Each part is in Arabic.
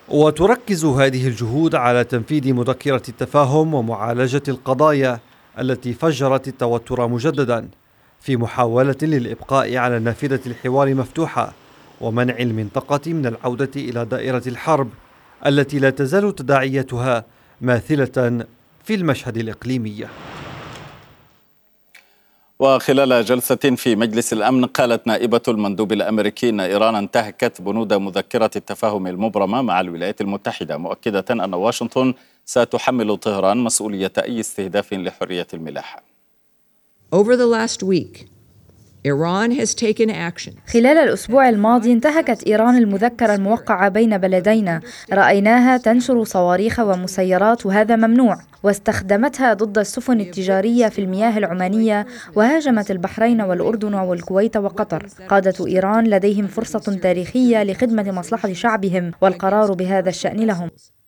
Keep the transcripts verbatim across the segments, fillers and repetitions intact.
وتركز هذه الجهود على تنفيذ مذكرة التفاهم ومعالجة القضايا التي فجرت التوتر مجددا، في محاولة للإبقاء على نافذة الحوار مفتوحة ومنع المنطقة من العودة إلى دائرة الحرب التي لا تزال تداعياتها ماثلة في المشهد الإقليمي. وخلال جلسة في مجلس الأمن قالت نائبة المندوب الأمريكي أن إيران انتهكت بنود مذكرة التفاهم المبرمة مع الولايات المتحدة، مؤكدة أن واشنطن ستحمل طهران مسؤولية أي استهداف لحرية الملاحة. Over the last week, Iran has taken action. خلال الأسبوع الماضي انتهكت إيران المذكرة الموقعة بين بلدينا، رأيناها تنشر صواريخ ومسيرات وهذا ممنوع، واستخدمتها ضد السفن التجارية في المياه العمانية، وهاجمت البحرين والأردن والكويت وقطر. قادة إيران لديهم فرصة تاريخية لخدمة مصلحة شعبهم، والقرار بهذا الشأن لهم.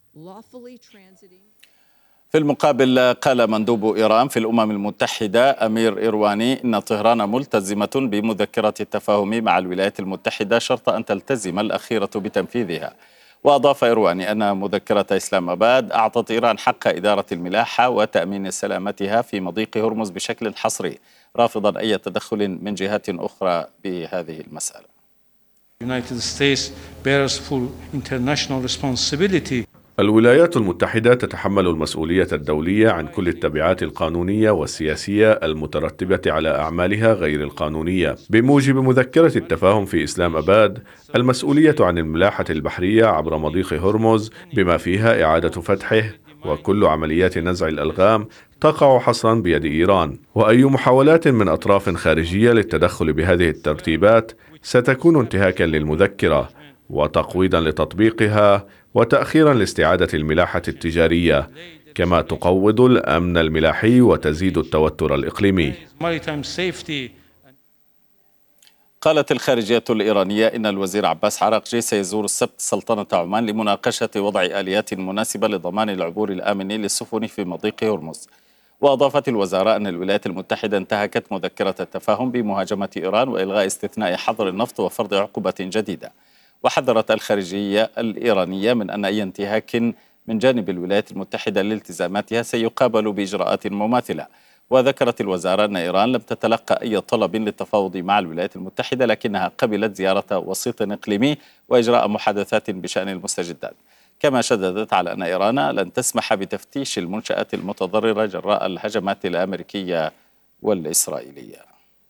في المقابل قال مندوب إيران في الأمم المتحدة أمير إيرواني إن طهران ملتزمة بمذكرة التفاهم مع الولايات المتحدة شرط أن تلتزم الأخيرة بتنفيذها. وأضاف إيرواني أن مذكرة إسلام آباد أعطت إيران حق إدارة الملاحة وتأمين سلامتها في مضيق هرمز بشكل حصري، رافضا أي تدخل من جهات أخرى بهذه المسألة. United States bears full international responsibility. الولايات المتحدة تتحمل المسؤولية الدولية عن كل التبعات القانونية والسياسية المترتبة على أعمالها غير القانونية. بموجب مذكرة التفاهم في إسلام آباد، المسؤولية عن الملاحة البحرية عبر مضيق هرمز بما فيها إعادة فتحه، وكل عمليات نزع الألغام تقع حصرا بيد إيران، وأي محاولات من أطراف خارجية للتدخل بهذه الترتيبات ستكون انتهاكا للمذكرة وتقويضا لتطبيقها وتأخيرا لاستعادة الملاحة التجارية، كما تقوض الأمن الملاحي وتزيد التوتر الإقليمي. قالت الخارجية الإيرانية إن الوزير عباس عراقجي سيزور السبت سلطنة عمان لمناقشة وضع آليات مناسبة لضمان العبور الآمن للسفن في مضيق هرمز. وأضافت الوزارة أن الولايات المتحدة انتهكت مذكرة التفاهم بمهاجمة إيران وإلغاء استثناء حظر النفط وفرض عقوبة جديدة. وحذرت الخارجية الإيرانية من أن أي انتهاك من جانب الولايات المتحدة لالتزاماتها سيقابل بإجراءات مماثلة. وذكرت الوزارة أن إيران لم تتلقى أي طلب للتفاوض مع الولايات المتحدة، لكنها قبلت زيارة وسيط إقليمي وإجراء محادثات بشأن المستجدات. كما شددت على أن إيران لن تسمح بتفتيش المنشآت المتضررة جراء الهجمات الأمريكية والإسرائيلية.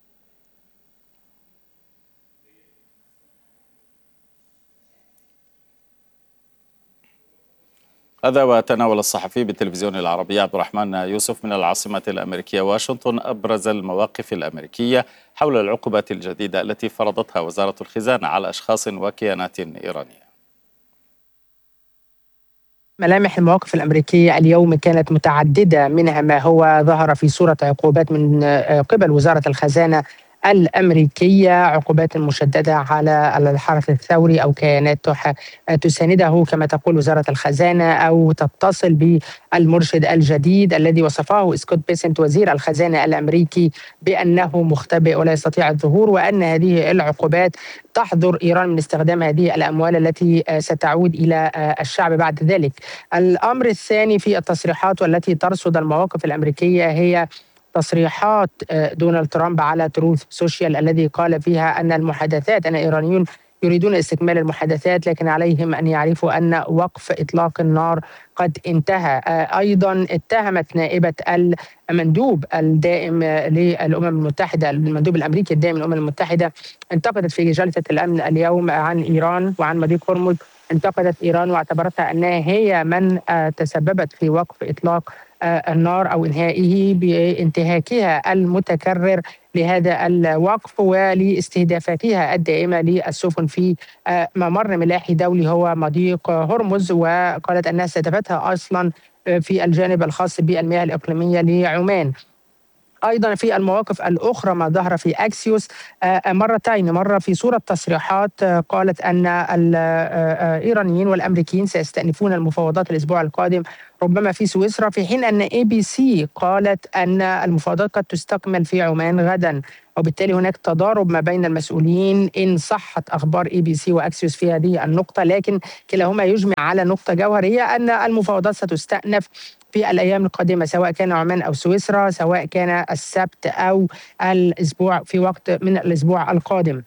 هذا وتناول الصحفي بالتلفزيون العربي عبد الرحمن يوسف من العاصمة الأمريكية واشنطن أبرز المواقف الأمريكية حول العقوبات الجديدة التي فرضتها وزارة الخزانة على أشخاص وكيانات إيرانية. ملامح المواقف الأمريكية اليوم كانت متعددة، منها ما هو ظهر في صورة عقوبات من قبل وزارة الخزانة الأمريكية، عقوبات مشددة على الحرس الثوري أو كيانات تسانده كما تقول وزارة الخزانة، أو تتصل بالمرشد الجديد الذي وصفه سكوت بيسنت وزير الخزانة الأمريكي بأنه مختبئ ولا يستطيع الظهور، وأن هذه العقوبات تحظر إيران من استخدام هذه الأموال التي ستعود إلى الشعب بعد ذلك. الأمر الثاني في التصريحات والتي ترصد المواقف الأمريكية هي تصريحات دونالد ترامب على تروث سوشيال الذي قال فيها أن المحادثات أن الإيرانيون يريدون استكمال المحادثات، لكن عليهم أن يعرفوا أن وقف إطلاق النار قد انتهى. أيضا اتهمت نائبة المندوب الدائم للأمم المتحدة، المندوب الأمريكي الدائم للأمم المتحدة، انتقدت في جلسة الأمن اليوم عن إيران وعن مضيق هرمز، انتقدت إيران واعتبرتها أنها هي من تسببت في وقف إطلاق النار أو إنهائه بانتهاكها المتكرر لهذا الوقف ولاستهدافاتها الدائمة للسفن في ممر ملاحي دولي هو مضيق هرمز، وقالت أنها استهدفتها أصلا في الجانب الخاص بالمياه الإقليمية لعمان. أيضا في المواقف الأخرى ما ظهر في أكسيوس مرتين، مرة في صورة تصريحات قالت أن الإيرانيين والأمريكيين سيستأنفون المفاوضات الأسبوع القادم ربما في سويسرا، في حين أن إي بي سي قالت أن المفاوضات قد تستكمل في عمان غدا. وبالتالي هناك تضارب ما بين المسؤولين إن صحت أخبار إي بي سي وأكسيوس في هذه النقطة، لكن كلاهما يجمع على نقطة جوهرية أن المفاوضات ستستأنف في الأيام القادمة، سواء كان عمان أو سويسرا، سواء كان السبت أو الأسبوع في وقت من الأسبوع القادم.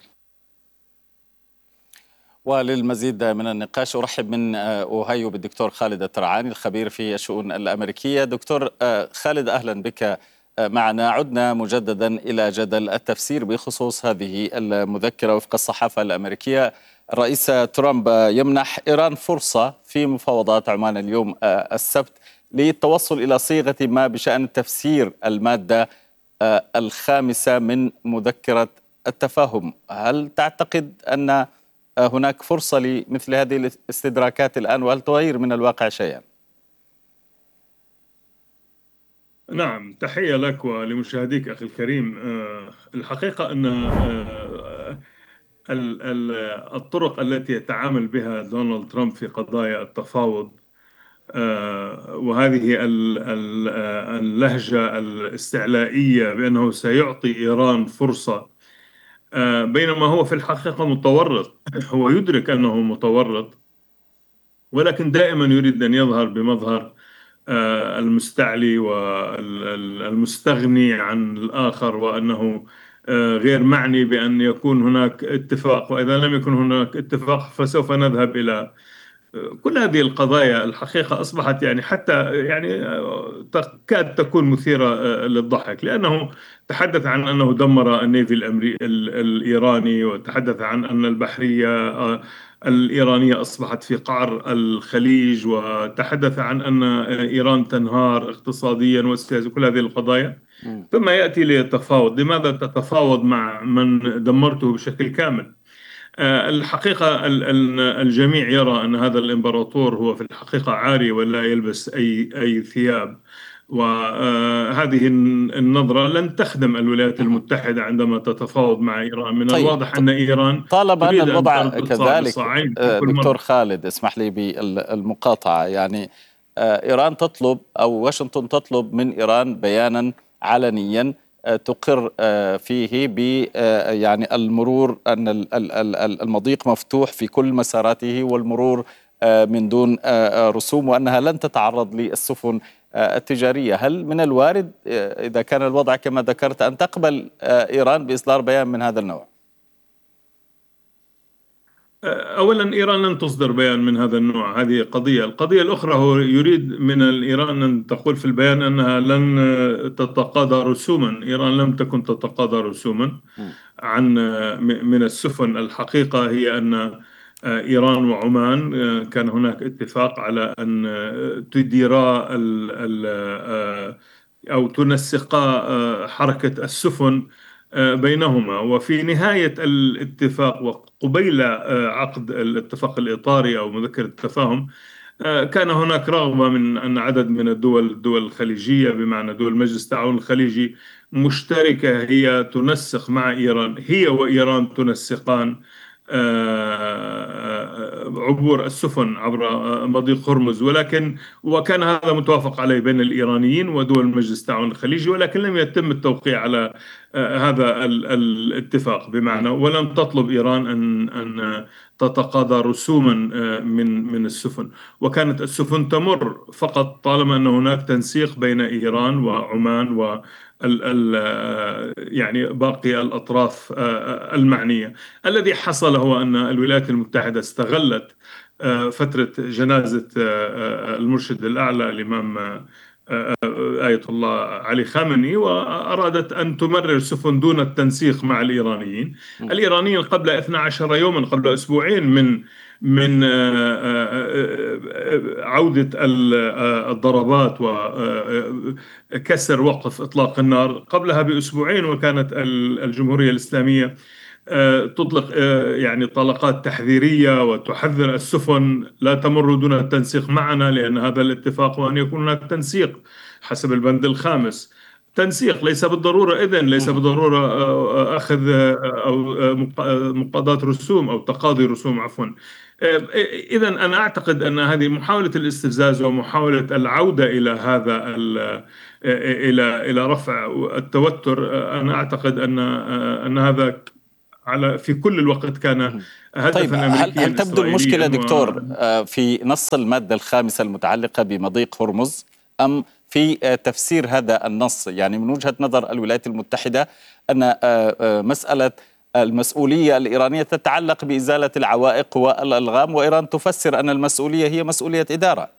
وللمزيد من النقاش أرحب من أوهايو بالدكتور خالد الترعاني الخبير في الشؤون الأمريكية. دكتور خالد، أهلا بك معنا. عدنا مجددا إلى جدل التفسير بخصوص هذه المذكرة. وفق الصحافة الأمريكية الرئيس ترامب يمنح إيران فرصة في مفاوضات عمان اليوم السبت للتوصل إلى صيغة ما بشأن تفسير المادة الخامسة من مذكرة التفاهم. هل تعتقد أن هناك فرصة لمثل هذه الاستدراكات الآن، وهل تغير من الواقع شيئا؟ نعم، تحية لك ولمشاهديك أخي الكريم. الحقيقة أن الطرق التي يتعامل بها دونالد ترامب في قضايا التفاوض وهذه اللهجة الاستعلائية بأنه سيعطي إيران فرصة، بينما هو في الحقيقة متورط. هو يدرك أنه متورط، ولكن دائما يريد أن يظهر بمظهر المستعلي والمستغني عن الآخر، وأنه غير معني بأن يكون هناك اتفاق، وإذا لم يكن هناك اتفاق فسوف نذهب إلى كل هذه القضايا. الحقيقة أصبحت يعني حتى يعني تكاد تكون مثيرة للضحك، لأنه تحدث عن أنه دمر النيفي الإيراني، وتحدث عن أن البحرية الإيرانية أصبحت في قعر الخليج، وتحدث عن أن إيران تنهار اقتصاديا وسياسيا، كل هذه القضايا. ثم يأتي للتفاوض. لماذا تتفاوض مع من دمرته بشكل كامل؟ الحقيقة الجميع يرى أن هذا الإمبراطور هو في الحقيقة عاري ولا يلبس أي أي ثياب، وهذه النظرة لن تخدم الولايات المتحدة عندما تتفاوض مع إيران. من طيب الواضح أن إيران طالما أن الوضع كذلك. دكتور خالد، اسمح لي بالمقاطعة. يعني إيران تطلب أو واشنطن تطلب من إيران بيانا علنيا تقر فيه ب يعني المرور، أن المضيق مفتوح في كل مساراته والمرور من دون رسوم، وأنها لن تتعرض للسفن التجارية. هل من الوارد إذا كان الوضع كما ذكرت أن تقبل إيران بإصدار بيان من هذا النوع؟ أولا، إيران لن تصدر بيان من هذا النوع، هذه قضية. القضية الأخرى، هو يريد من إيران أن تقول في البيان أنها لن تتقاضى رسوما. إيران لم تكن تتقاضى رسوما عن من السفن. الحقيقة هي أن إيران وعمان كان هناك اتفاق على أن تديرا أو تنسقا حركة السفن بينهما. وفي نهاية الاتفاق وقبيل عقد الاتفاق الإطاري أو مذكرة التفاهم، كان هناك رغبة من أن عدد من الدول الدول الخليجية، بمعنى دول مجلس التعاون الخليجي، مشتركة هي تنسق مع إيران، هي وإيران تنسقان عبور السفن عبر مضيق هرمز. ولكن وكان هذا متوافق عليه بين الإيرانيين ودول مجلس التعاون الخليجي، ولكن لم يتم التوقيع على هذا الاتفاق، بمعنى ولم تطلب إيران أن أن تتقاضى رسوما من من السفن، وكانت السفن تمر فقط طالما أن هناك تنسيق بين إيران وعمان و ال ال يعني باقي الأطراف المعنية. الذي حصل هو أن الولايات المتحدة استغلت فترة جنازة المرشد الأعلى الإمام آية الله علي خامنئي، وأرادت أن تمرر سفن دون التنسيق مع الإيرانيين. الإيرانيين قبل اثني عشر يوما، قبل أسبوعين من من عودة الضربات وكسر وقف إطلاق النار قبلها بأسبوعين، وكانت الجمهورية الإسلامية تطلق يعني طلقات تحذيرية وتحذر السفن لا تمر دون التنسيق معنا، لأن هذا الاتفاق وأن يكون هناك تنسيق حسب البند الخامس. تنسيق ليس بالضرورة إذن ليس بالضرورة أخذ أو مقاضاة رسوم أو تقاضي رسوم عفوا. إذا أنا أعتقد أن هذه محاولة الاستفزاز ومحاولة العودة إلى هذا إلى إلى رفع التوتر، أنا أعتقد أن أن هذا على في كل الوقت كان هدفا طيب أمريكيا. هل, هل تبدو المشكلة دكتور و... في نص المادة الخامسة المتعلقة بمضيق هرمز أم في تفسير هذا النص؟ يعني من وجهة نظر الولايات المتحدة أن مسألة المسؤولية الإيرانية تتعلق بإزالة العوائق والألغام، وإيران تفسر أن المسؤولية هي مسؤولية إدارة.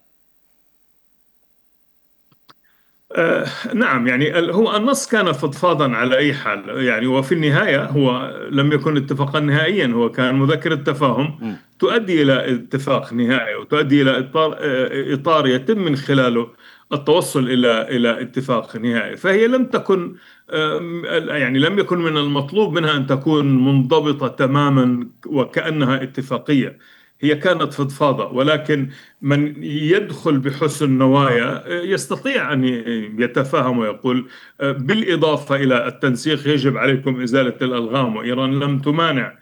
آه نعم، يعني هو النص كان فضفاضا على أي حال، يعني وفي النهاية هو لم يكن اتفاقا نهائيا، هو كان مذكرة تفاهم م. تؤدي إلى اتفاق نهائي وتؤدي إلى إطار, إطار يتم من خلاله التوصل إلى إلى اتفاق نهائي. فهي لم تكن يعني لم يكن من المطلوب منها أن تكون منضبطة تماما وكأنها اتفاقية، هي كانت فضفاضة، ولكن من يدخل بحسن نوايا يستطيع أن يتفاهم ويقول بالإضافة إلى التنسيق يجب عليكم إزالة الألغام، وإيران لم تمانع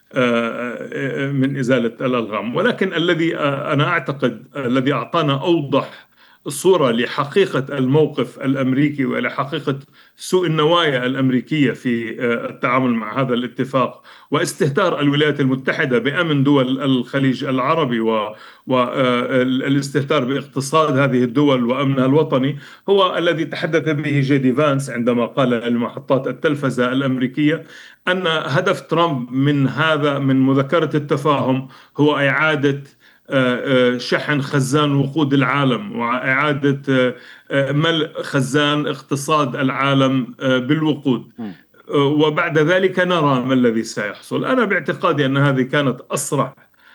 من إزالة الألغام. ولكن الذي أنا أعتقد الذي أعطانا أوضح الصورة لحقيقة الموقف الأمريكي ولحقيقة سوء النوايا الأمريكية في التعامل مع هذا الاتفاق واستهتار الولايات المتحدة بأمن دول الخليج العربي والاستهتار باقتصاد هذه الدول وأمنها الوطني، هو الذي تحدث به جي دي فانس عندما قال لمحطات التلفزة الأمريكية أن هدف ترامب من هذا من مذكرة التفاهم هو إعادة شحن خزان وقود العالم وإعادة ملء خزان اقتصاد العالم بالوقود، وبعد ذلك نرى ما الذي سيحصل. أنا باعتقادي أن هذه كانت أصرح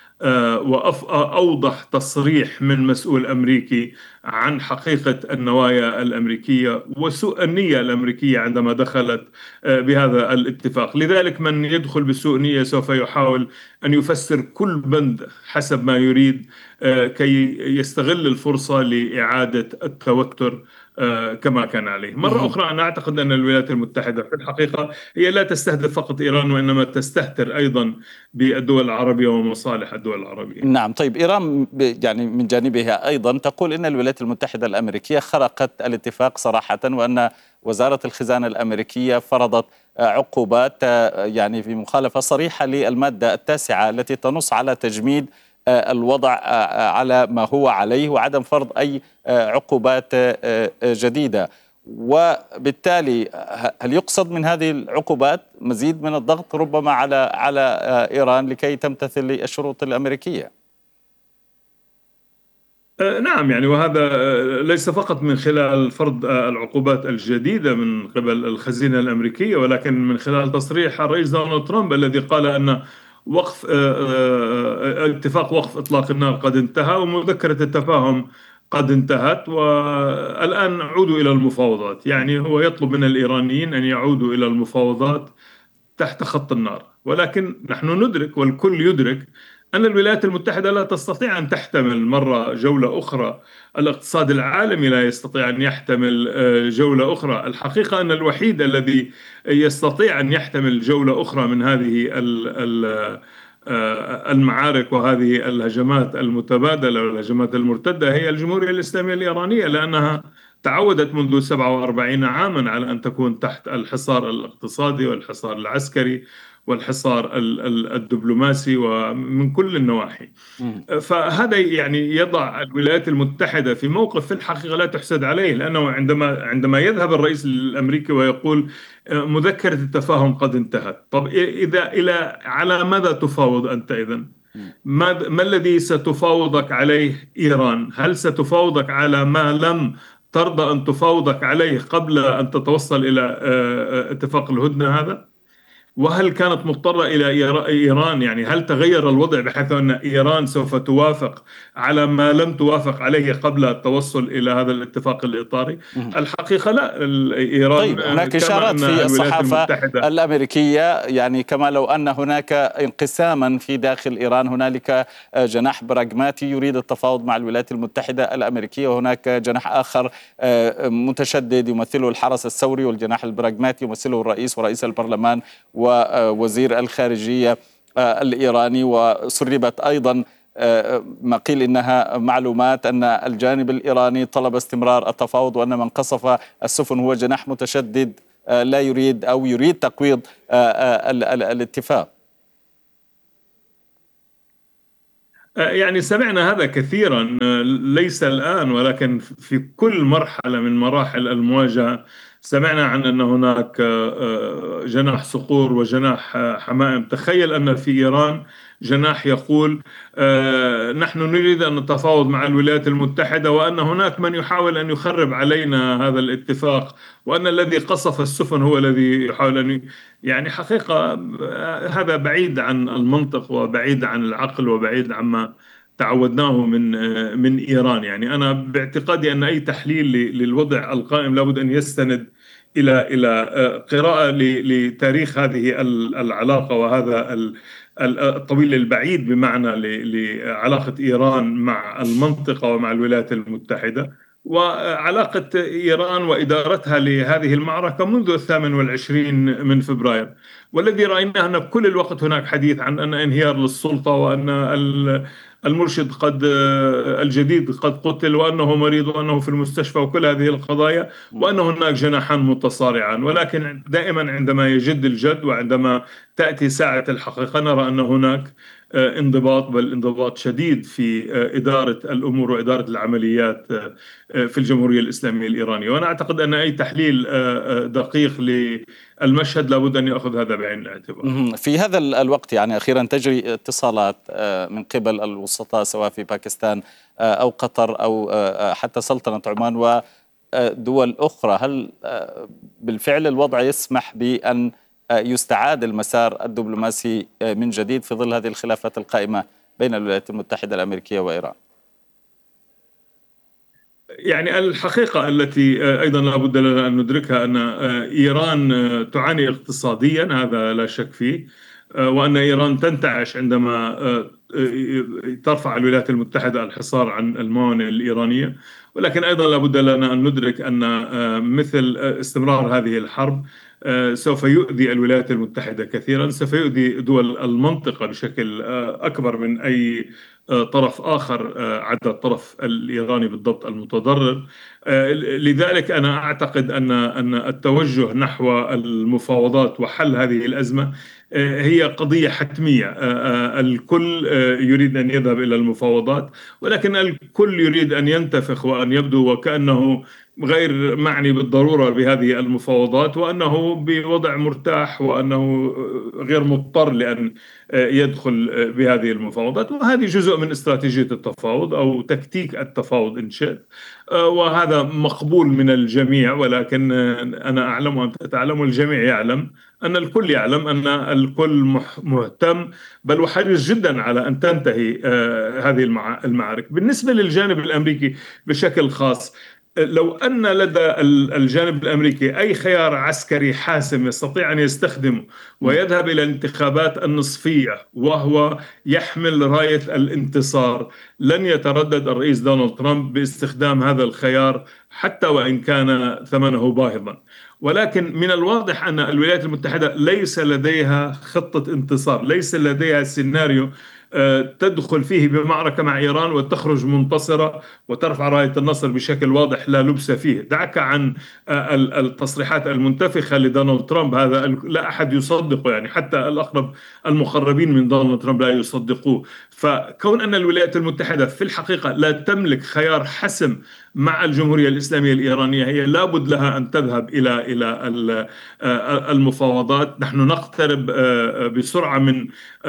وأوضح تصريح من مسؤول أمريكي عن حقيقة النوايا الأمريكية وسوء النية الأمريكية عندما دخلت بهذا الاتفاق. لذلك من يدخل بسوء نية سوف يحاول أن يفسر كل بند حسب ما يريد كي يستغل الفرصة لإعادة التوتر كما كان عليه. مرة أخرى أنا أعتقد أن الولايات المتحدة في الحقيقة هي لا تستهدف فقط إيران، وإنما تستهتر أيضا بالدول العربية ومصالح الدول العربية. نعم. طيب إيران يعني من جانبها أيضا تقول أن الولايات المتحدة الأمريكية خرقت الاتفاق صراحة، وأن وزارة الخزانة الأمريكية فرضت عقوبات يعني في مخالفة صريحة للمادة التاسعة التي تنص على تجميد الوضع على ما هو عليه وعدم فرض أي عقوبات جديدة. وبالتالي هل يقصد من هذه العقوبات مزيد من الضغط ربما على على إيران لكي تمتثل للشروط الأمريكية؟ نعم، يعني وهذا ليس فقط من خلال فرض العقوبات الجديدة من قبل الخزينة الأمريكية، ولكن من خلال تصريح الرئيس دونالد ترامب الذي قال أن وقف اتفاق وقف إطلاق النار قد انتهى ومذكرة التفاهم قد انتهت والآن عودوا إلى المفاوضات. يعني هو يطلب من الإيرانيين أن يعودوا إلى المفاوضات تحت خط النار، ولكن نحن ندرك والكل يدرك أن الولايات المتحدة لا تستطيع أن تحتمل مرة جولة أخرى، الاقتصاد العالمي لا يستطيع أن يحتمل جولة أخرى. الحقيقة أن الوحيد الذي يستطيع أن يحتمل جولة أخرى من هذه المعارك وهذه الهجمات المتبادلة والهجمات المرتدة هي الجمهورية الإسلامية الإيرانية، لأنها تعودت منذ سبعة وأربعين عاما على أن تكون تحت الحصار الاقتصادي والحصار العسكري والحصار الدبلوماسي ومن كل النواحي. فهذا يعني يضع الولايات المتحدة في موقف في الحقيقة لا تحسد عليه، لأنه عندما عندما يذهب الرئيس الأمريكي ويقول مذكرة التفاهم قد انتهت، طب إذا إلى على ماذا تفاوض أنت إذن؟ ما, ما الذي ستفاوضك عليه إيران؟ هل ستفاوضك على ما لم ترضى أن تفاوضك عليه قبل أن تتوصل إلى اتفاق الهدنة هذا؟ وهل كانت مضطرة إلى إيران؟ يعني هل تغير الوضع بحيث أن إيران سوف توافق على ما لم توافق عليه قبل التوصل إلى هذا الاتفاق الإطاري؟ الحقيقة لا. إيران طيب هناك إشارات في الصحافة الأمريكية يعني كما لو أن هناك انقساما في داخل إيران، هنالك جناح براغماتي يريد التفاوض مع الولايات المتحدة الأمريكية، وهناك جناح آخر متشدد يمثله الحرس الثوري، والجناح البراغماتي يمثله الرئيس ورئيس البرلمان ووزير الخارجية الإيراني. وسربت أيضا ما قيل إنها معلومات أن الجانب الإيراني طلب استمرار التفاوض، وأن من قصف السفن هو جناح متشدد لا يريد أو يريد تقويض الاتفاق. يعني سمعنا هذا كثيرا، ليس الآن ولكن في كل مرحلة من مراحل المواجهة سمعنا عن أن هناك جناح صقور وجناح حمائم. تخيل أن في إيران جناح يقول نحن نريد أن نتفاوض مع الولايات المتحدة، وأن هناك من يحاول أن يخرب علينا هذا الاتفاق، وأن الذي قصف السفن هو الذي يحاول أن يعني حقيقة هذا بعيد عن المنطق وبعيد عن العقل وبعيد عما تعودناه من من إيران. يعني أنا باعتقادي أن أي تحليل للوضع القائم لابد أن يستند إلى إلى قراءة لتاريخ هذه العلاقة وهذا الطويل البعيد بمعنى لعلاقة إيران مع المنطقة ومع الولايات المتحدة، وعلاقة إيران وإدارتها لهذه المعركة منذ الثامن والعشرين من فبراير. والذي رأيناه أن كل الوقت هناك حديث عن أن انهيار للسلطة، وأن المرشد قد الجديد قد قتل، وأنه مريض، وأنه في المستشفى، وكل هذه القضايا، وأن هناك جناحان متصارعان. ولكن دائما عندما يجد الجد وعندما تأتي ساعة الحقيقة نرى أن هناك انضباط، بل انضباط شديد في إدارة الأمور وإدارة العمليات في الجمهورية الإسلامية الإيرانية. وأنا أعتقد أن أي تحليل دقيق للمشهد لابد أن يأخذ هذا بعين الاعتبار. في هذا الوقت يعني أخيرا تجري اتصالات من قبل الوسطاء سواء في باكستان أو قطر أو حتى سلطنة عمان ودول أخرى. هل بالفعل الوضع يسمح بأن يستعاد المسار الدبلوماسي من جديد في ظل هذه الخلافات القائمة بين الولايات المتحدة الأمريكية وإيران؟ يعني الحقيقة التي أيضا لا بد لنا أن ندركها أن إيران تعاني اقتصاديا، هذا لا شك فيه، وأن إيران تنتعش عندما ترفع الولايات المتحدة الحصار عن الموانئ الإيرانية. ولكن أيضا لا بد لنا أن ندرك أن مثل استمرار هذه الحرب سوف يؤذي الولايات المتحدة كثيرا، سوف يؤذي دول المنطقة بشكل أكبر من أي طرف آخر عدا الطرف الإيراني بالضبط المتضرر. لذلك أنا أعتقد أن أن التوجه نحو المفاوضات وحل هذه الأزمة هي قضية حتمية. الكل يريد أن يذهب إلى المفاوضات، ولكن الكل يريد أن ينتفخ وأن يبدو وكأنه غير معني بالضرورة بهذه المفاوضات، وأنه بوضع مرتاح، وأنه غير مضطر لأن يدخل بهذه المفاوضات. وهذه جزء من استراتيجية التفاوض أو تكتيك التفاوض إن شئت، وهذا مقبول من الجميع. ولكن أنا أعلم وأنت تعلم والجميع يعلم أن الكل يعلم أن الكل مهتم بل وحريص جدا على أن تنتهي هذه المعارك. بالنسبة للجانب الأمريكي بشكل خاص، لو أن لدى الجانب الأمريكي أي خيار عسكري حاسم يستطيع أن يستخدمه ويذهب إلى الانتخابات النصفية وهو يحمل راية الانتصار، لن يتردد الرئيس دونالد ترامب باستخدام هذا الخيار حتى وإن كان ثمنه باهظا. ولكن من الواضح أن الولايات المتحدة ليس لديها خطة انتصار، ليس لديها سيناريو تدخل فيه بمعركة مع إيران وتخرج منتصرة وترفع راية النصر بشكل واضح لا لبس فيه. دعك عن التصريحات المنتفخة لدونالد ترامب، هذا لا أحد يصدقه، يعني حتى الأقرب المقربين من دونالد ترامب لا يصدقوه. فكون أن الولايات المتحدة في الحقيقة لا تملك خيار حسم مع الجمهورية الإسلامية الإيرانية، هي لابد لها أن تذهب إلى إلى المفاوضات. نحن نقترب بسرعة من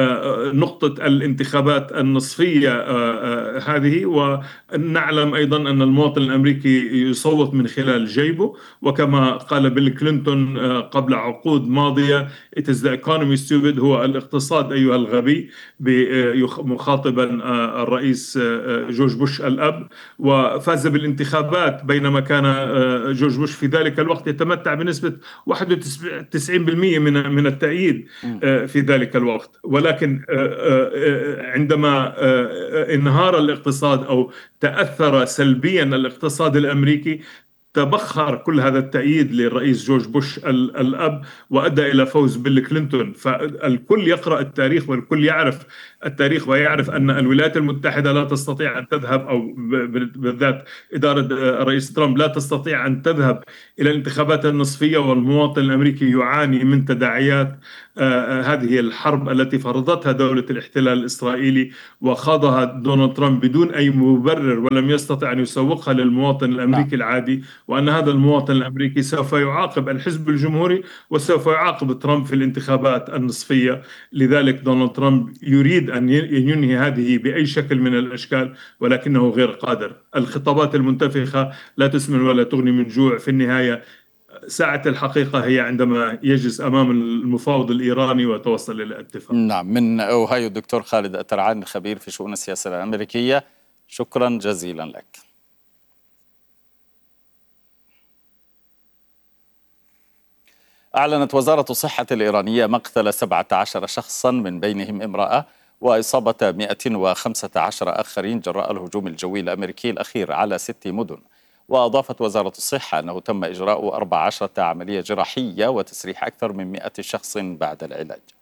نقطة الانتخابات النصفية هذه، ونعلم أيضا أن المواطن الأمريكي يصوت من خلال جيبه، وكما قال بيل كلينتون قبل عقود ماضية it is the economy stupid، هو الاقتصاد أيها الغبي، مخاطبا الرئيس جورج بوش الأب. وفاز بالانتخابات بينما كان جورج بوش في ذلك الوقت يتمتع بنسبة واحد وتسعين بالمئة من من التأييد في ذلك الوقت. ولكن عندما انهار الاقتصاد أو تأثر سلبيا الاقتصاد الأمريكي، تبخر كل هذا التأييد للرئيس جورج بوش الأب وأدى إلى فوز بيل كلينتون. فالكل يقرأ التاريخ والكل يعرف التاريخ ويعرف أن الولايات المتحدة لا تستطيع أن تذهب، أو بالذات إدارة الرئيس ترامب لا تستطيع أن تذهب إلى الانتخابات النصفية والمواطن الأمريكي يعاني من تداعيات آه هذه الحرب التي فرضتها دولة الاحتلال الإسرائيلي وخاضها دونالد ترامب بدون أي مبرر، ولم يستطع أن يسوقها للمواطن الأمريكي العادي، وأن هذا المواطن الأمريكي سوف يعاقب الحزب الجمهوري وسوف يعاقب ترامب في الانتخابات النصفية. لذلك دونالد ترامب يريد أن ينهي هذه بأي شكل من الأشكال، ولكنه غير قادر. الخطابات المنتفخة لا تسمن ولا تغني من جوع. في النهاية ساعة الحقيقة هي عندما يجلس أمام المفاوض الإيراني وتوصل إلى اتفاق. نعم. من أوهايو الدكتور خالد الترعاني الخبير في شؤون السياسة الأمريكية، شكرا جزيلا لك. أعلنت وزارة الصحة الإيرانية مقتل سبعة عشر شخصا من بينهم امرأة وإصابة مئة وخمسة عشر آخرين جراء الهجوم الجوي الأمريكي الأخير على ست مدن. وأضافت وزارة الصحة أنه تم إجراء أربع عشرة عملية جراحية وتسريح أكثر من مئة شخص بعد العلاج.